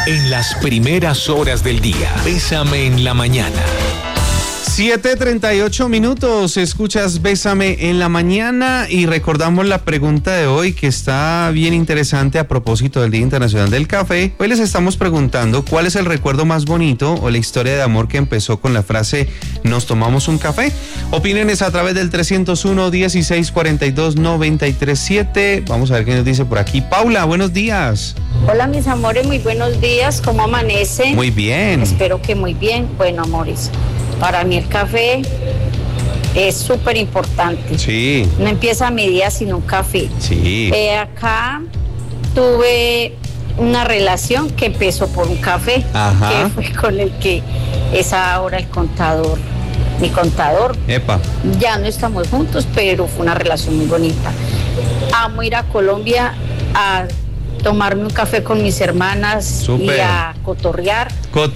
En las primeras horas del día, Bésame en la mañana. 7:38, escuchas Bésame en la mañana y recordamos la pregunta de hoy que está bien interesante a propósito del Día Internacional del Café. Hoy les estamos preguntando cuál es el recuerdo más bonito o la historia de amor que empezó con la frase ¿nos tomamos un café? Opiniones a través del 301-1642-937. Vamos a ver qué nos dice por aquí. Paula, buenos días. Hola mis amores, muy buenos días, ¿cómo amanece? Muy bien. Espero que muy bien. Bueno, amores, para mí el café es súper importante. Sí. No empieza mi día sin un café. Sí. Acá tuve una relación que empezó por un café. Ajá. Que fue con el que es ahora el contador. Mi contador. Epa. Ya no estamos juntos, pero fue una relación muy bonita. Amo ir a Colombia a tomarme un café con mis hermanas. Super. Y a cotorrear.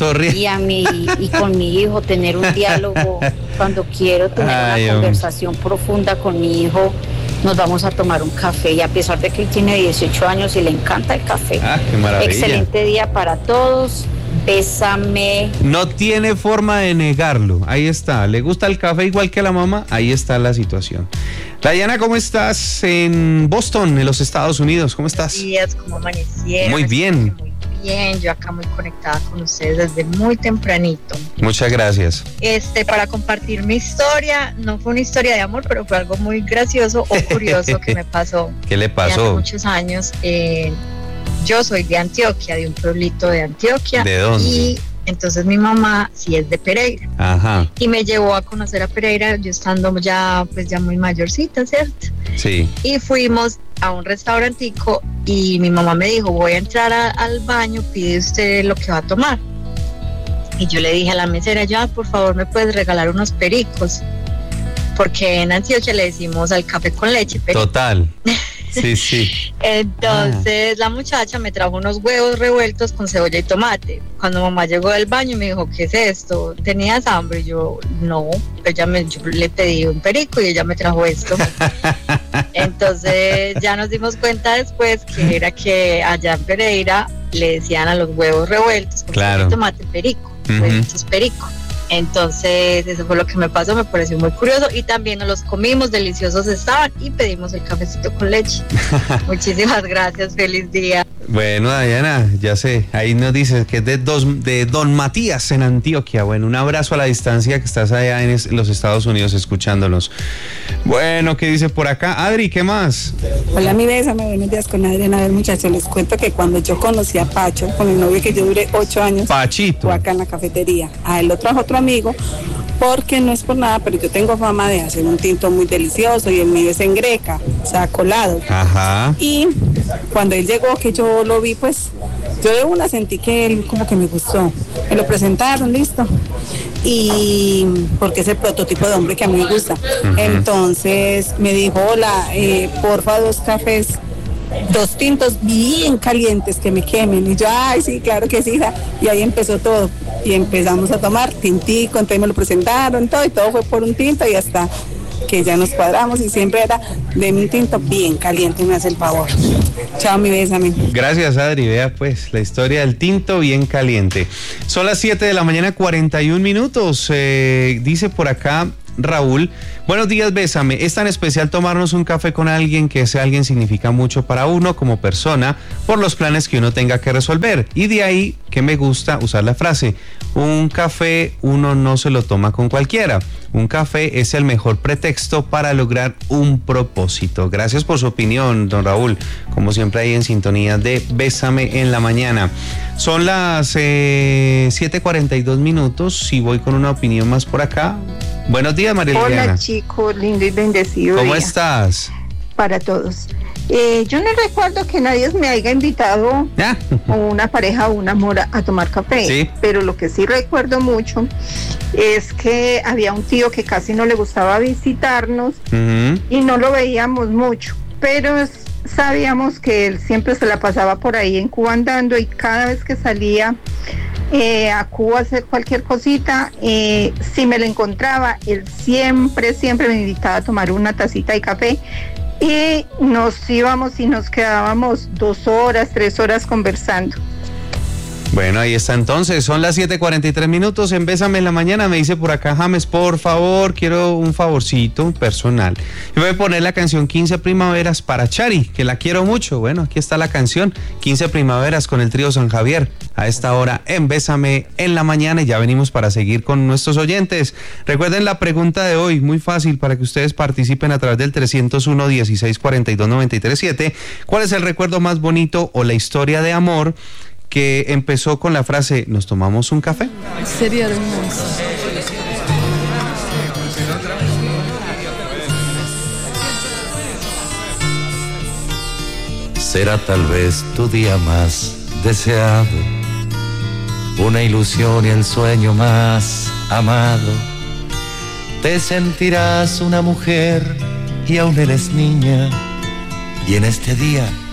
Y con mi hijo tener un diálogo. Cuando quiero tener una conversación profunda con mi hijo, nos vamos a tomar un café. Y a pesar de que él tiene 18 años y le encanta el café. Qué maravilla. Excelente día para todos. Bésame. No tiene forma de negarlo. Ahí está. ¿Le gusta el café igual que a la mamá? Ahí está la situación. Dayana, ¿cómo estás en Boston, en los Estados Unidos? ¿Cómo estás? Buenos días, ¿cómo amanecieron? Muy bien. Muy bien, yo acá muy conectada con ustedes desde muy tempranito. Muchas gracias. Para compartir mi historia, no fue una historia de amor, pero fue algo muy gracioso o curioso que me pasó. ¿Qué le pasó? Hace muchos años. Yo soy de Antioquia, de un pueblito de Antioquia. ¿De dónde? Y entonces mi mamá sí es de Pereira. Ajá. Y me llevó a conocer a Pereira, yo estando ya muy mayorcita, ¿cierto? Sí. Y fuimos a un restaurantico y mi mamá me dijo, voy a entrar al baño, pide usted lo que va a tomar. Y yo le dije a la mesera, por favor, ¿me puedes regalar unos pericos? Porque en Antioquia le decimos al café con leche. Perico. Total. Sí. Entonces la muchacha me trajo unos huevos revueltos con cebolla y tomate. Cuando mamá llegó del baño me dijo, ¿qué es esto? ¿Tenías hambre? Y yo, no. Yo le pedí un perico y ella me trajo esto. Entonces ya nos dimos cuenta después que era que allá en Pereira le decían a los huevos revueltos con cebolla y tomate perico. Estos perico. Entonces eso fue lo que me pasó, me pareció muy curioso y también nos los comimos, deliciosos estaban y pedimos el cafecito con leche. Muchísimas gracias, feliz día. Bueno, Dayana, ya sé, ahí nos dices que es de Don Matías en Antioquia. Bueno, un abrazo a la distancia que estás allá en los Estados Unidos escuchándonos. Bueno, ¿qué dice por acá? Adri, ¿qué más? Hola, mi Bésame, buenos días con Adriana. A ver, muchachos, les cuento que cuando yo conocí a Pacho, con el novio que yo duré 8 años, Pachito, fue acá en la cafetería. A él lo trajo otro amigo, porque no es por nada, pero yo tengo fama de hacer un tinto muy delicioso y el mío es en greca, o sea, colado. Ajá. Y cuando él llegó, que yo lo vi, pues, yo de una sentí que él como que me gustó. Me lo presentaron, listo. Y porque es el prototipo de hombre que a mí me gusta. Uh-huh. Entonces me dijo, hola, porfa, 2 cafés, 2 tintos bien calientes que me quemen. Y yo, ay, sí, claro que sí, hija. Y ahí empezó todo. Y empezamos a tomar tintico, entonces me lo presentaron, todo, y todo fue por un tinto y hasta que ya nos cuadramos y siempre era de mi tinto bien caliente, me hace el favor. Chao, mi Bésame. Gracias, Adri. Vea pues la historia del tinto bien caliente. Son las 7:41 a.m. Dice por acá Raúl, buenos días, Bésame. Es tan especial tomarnos un café con alguien que ese alguien significa mucho para uno como persona por los planes que uno tenga que resolver. Y de ahí que me gusta usar la frase, un café uno no se lo toma con cualquiera. Un café es el mejor pretexto para lograr un propósito. Gracias por su opinión, don Raúl. Como siempre ahí en sintonía de Bésame en la mañana. Son las 7:42. Si voy con una opinión más por acá. Buenos días, María Liliana. Hola, chicos, lindo y bendecido. ¿Cómo día estás? Para todos. Yo no recuerdo que nadie me haya invitado o una pareja o un amor a tomar café, ¿sí? Pero lo que sí recuerdo mucho es que había un tío que casi no le gustaba visitarnos y no lo veíamos mucho, pero sabíamos que él siempre se la pasaba por ahí en Cuba andando y cada vez que salía a Cuba a hacer cualquier cosita, si me lo encontraba, él siempre me invitaba a tomar una tacita de café y nos íbamos y nos quedábamos 2 horas, 3 horas conversando. Bueno, ahí está entonces, son las 7:43 en Bésame en la Mañana. Me dice por acá James, por favor, quiero un favorcito personal. Yo voy a poner la canción 15 Primaveras para Chari, que la quiero mucho. Bueno, aquí está la canción 15 Primaveras con el trío San Javier, a esta hora en Bésame en la Mañana, y ya venimos para seguir con nuestros oyentes. Recuerden la pregunta de hoy, muy fácil para que ustedes participen a través del 301-1642-937. ¿Cuál es el recuerdo más bonito o la historia de amor que empezó con la frase ¿nos tomamos un café? Sería hermoso. Será tal vez tu día más deseado, una ilusión y el sueño más amado. Te sentirás una mujer y aún eres niña, y en este día